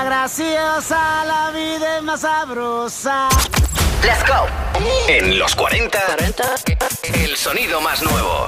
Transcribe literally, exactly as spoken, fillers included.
graciosa, la vida es más sabrosa. Let's go. En los cuarenta, el sonido más nuevo.